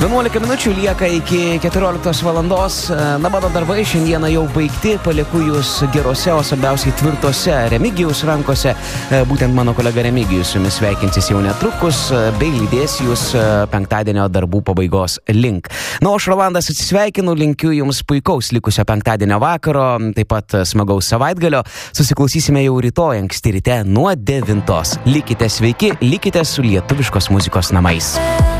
11 minučių lieka iki 14 valandos. Na, mano darbai šiandieną jau baigti, palieku jūs gerose, o svarbiausiai tvirtose Remigijaus rankose. Būtent mano kolega Remigijus su jumis sveikinsis jau netrukus, bei lydės jūs penktadienio darbų pabaigos link. Na, aš Rolandas atsisveikinu, linkiu jums puikaus likusio penktadienio vakaro, taip pat smagaus savaitgalio. Susiklausysime jau rytoj anksti ryte nuo 9. Likite sveiki, likite su lietuviškos muzikos namais.